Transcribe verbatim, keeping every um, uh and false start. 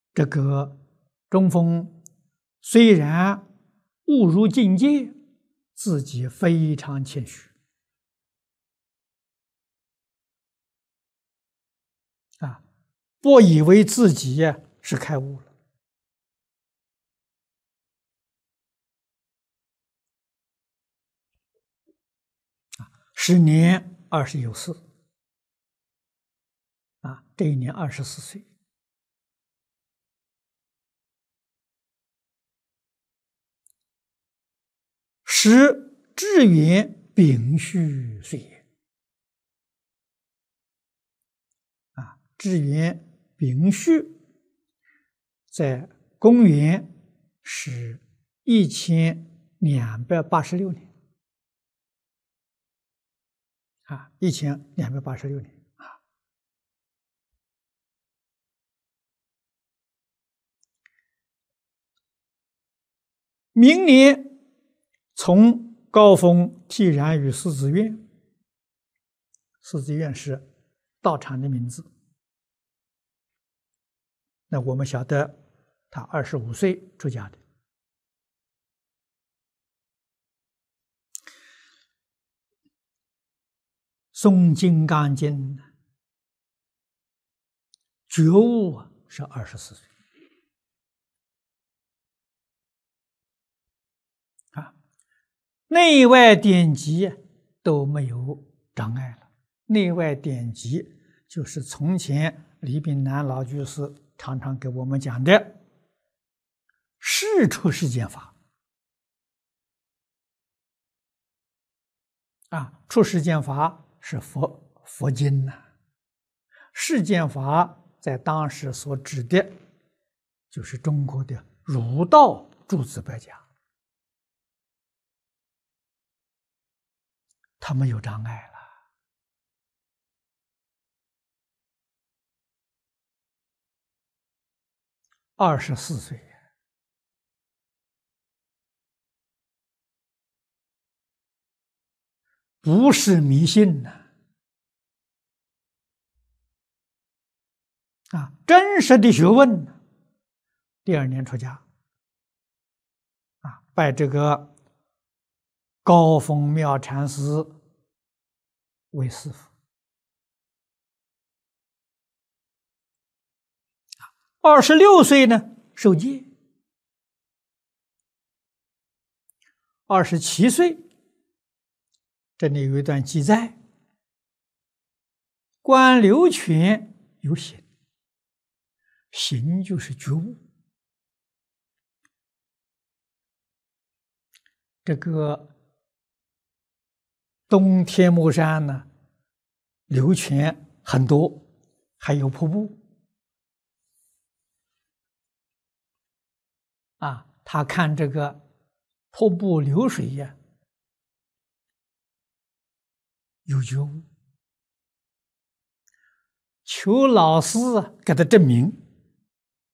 这个中峰虽然误入境界，自己非常谦虚啊，不以为自己是开悟了。时年二十有四啊，这一年二十四岁。时至元丙戌岁也啊，至元丙戌在公元是一千两百八十六年啊，一千两百八十六年啊。明年从高峰剃然于四子院，四子院是道场的名字。那我们晓得，他二十五岁出家的。诵《金刚经》觉悟是二十四岁啊，内外典籍都没有障碍了。内外典籍就是从前李炳南老居士常常给我们讲的世出世间法啊，出世间法是佛佛经呐、啊，世间法在当时所指的，就是中国的儒道诸子百家，他没有障碍了。二十四岁。不是迷信呐、啊，啊，真实的学问。第二年出家，啊，拜这个高峰妙禅师为师父。二十六岁呢，受戒。二十七岁，这里有一段记载：观流泉有行，行就是觉悟。这个东天目山呢，流泉很多，还有瀑布啊。他看这个瀑布流水呀，有觉悟，求老师给他证明。